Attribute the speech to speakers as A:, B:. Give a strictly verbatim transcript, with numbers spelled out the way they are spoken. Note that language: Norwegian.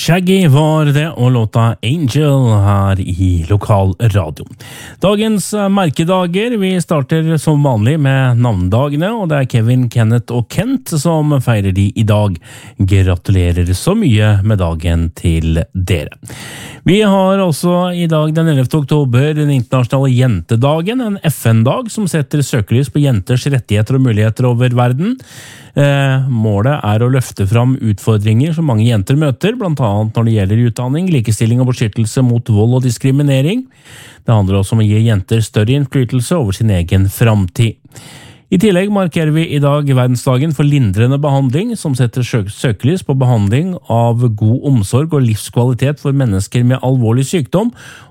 A: Shaggy var det, og låta Angel her i lokal radio. Dagens merkedager, vi starter som vanlig med navndagene, og det er Kevin, Kenneth og Kent som feirer de i dag. Gratulerer så mye med dagen til dere. Vi har også i dag den ellevte oktober den internasjonale jentedagen, en F N-dag som setter søkelys på jenters rettigheter og muligheter over verden. Eh, målet er å løfte fram utfordringer som mange jenter møter, blant annet når det gjelder utdanning, likestilling og beskyttelse mot vold og diskriminering. Det handler også om å gi jenter større innflytelse over sin egen framtid. I tillegg markerer vi i dag verdensdagen for lindrende behandling, som setter søkelys på behandling av god omsorg og livskvalitet for mennesker med alvorlig sykdom,